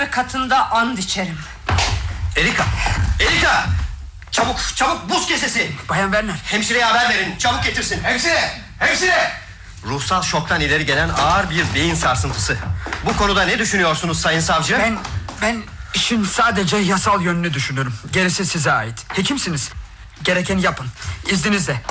Tanrı katında and içerim. Erika! Çabuk buz kesesi. Bayan Werner. Hemşireye haber verin, çabuk getirsin. Hemşire! Ruhsal şoktan ileri gelen ağır bir beyin sarsıntısı. Bu konuda ne düşünüyorsunuz sayın savcı? Ben işin sadece yasal yönünü düşünürüm. Gerisi size ait. Hekimsiniz. Gerekeni yapın. İzninizle.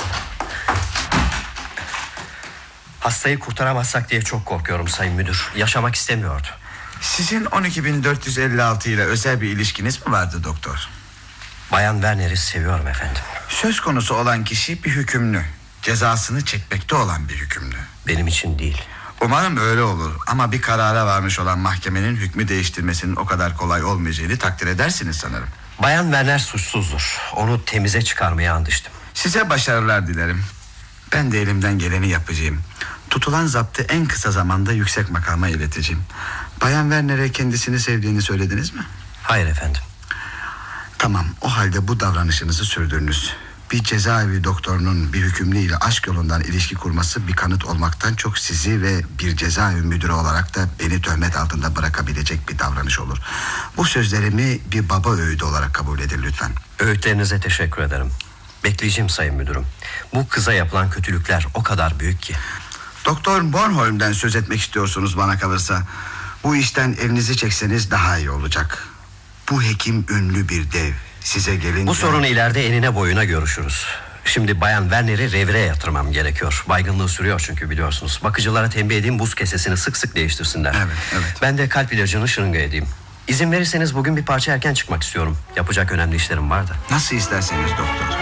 Hastayı kurtaramazsak diye çok korkuyorum sayın müdür. Yaşamak istemiyordu. Sizin 12.456 ile özel bir ilişkiniz mi vardı doktor? Bayan Werner'i seviyorum efendim. Söz konusu olan kişi bir hükümlü. Cezasını çekmekte olan bir hükümlü. Benim için değil. Umarım öyle olur ama bir karara varmış olan mahkemenin hükmü değiştirmesinin o kadar kolay olmayacağını takdir edersiniz sanırım. Bayan Werner suçsuzdur. Onu temize çıkarmaya andıştım. Size başarılar dilerim. Ben de elimden geleni yapacağım. Tutulan zaptı en kısa zamanda yüksek makama ileteceğim. Bayan Werner'e kendisini sevdiğini söylediniz mi? Hayır efendim. Tamam, o halde bu davranışınızı sürdürünüz. Bir cezaevi doktorunun bir hükümlü ile aşk yolundan ilişki kurması bir kanıt olmaktan çok sizi ve bir cezaevi müdürü olarak da beni töhmet altında bırakabilecek bir davranış olur. Bu sözlerimi bir baba öğüdü olarak kabul edin lütfen. Öğütlerinize teşekkür ederim. Bekleyeceğim sayın müdürüm. Bu kıza yapılan kötülükler o kadar büyük ki. Doktor Bornholm'den söz etmek istiyorsunuz bana kalırsa. Bu işten elinizi çekseniz daha iyi olacak. Bu hekim ünlü bir dev. Size gelince... Bu sorunu ileride enine boyuna görüşürüz. Şimdi Bayan Werner'i revire yatırmam gerekiyor. Baygınlığı sürüyor çünkü biliyorsunuz. Bakıcılara tembih edeyim, buz kesesini sık sık değiştirsinler. Evet. Ben de kalp ilacını şırınga edeyim. İzin verirseniz bugün bir parça erken çıkmak istiyorum. Yapacak önemli işlerim var da. Nasıl isterseniz doktor.